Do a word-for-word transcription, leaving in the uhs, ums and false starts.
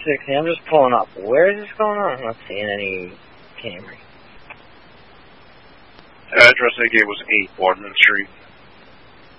sixty. I'm just pulling up. Where is this going on? I'm not seeing any Camry. The address they gave was eight Boardman Street.